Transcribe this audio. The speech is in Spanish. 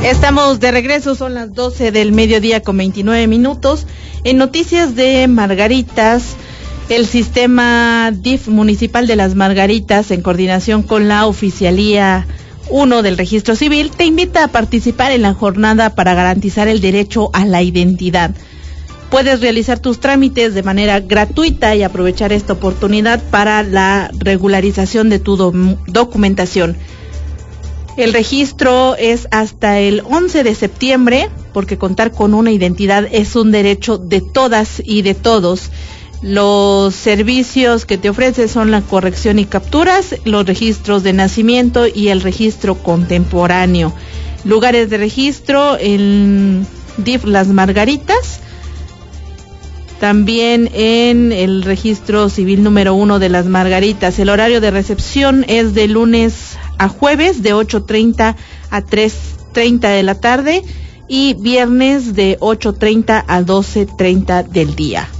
Estamos de regreso, son las 12 del mediodía con 29 minutos. En noticias de Margaritas, el sistema DIF municipal de las Margaritas, en coordinación con la Oficialía 1 del Registro Civil, te invita a participar en la jornada para garantizar el derecho a la identidad. Puedes realizar tus trámites de manera gratuita y aprovechar esta oportunidad para la regularización de tu documentación. El registro es hasta el 11 de septiembre, porque contar con una identidad es un derecho de todas y de todos. Los servicios que te ofrece son la corrección y capturas, los registros de nacimiento y el registro contemporáneo. Lugares de registro en DIF Las Margaritas, también en el registro civil número 1 de Las Margaritas. El horario de recepción es de lunes a jueves de 8:30 a 3:30 de la tarde y viernes de 8:30 a 12:30 del día.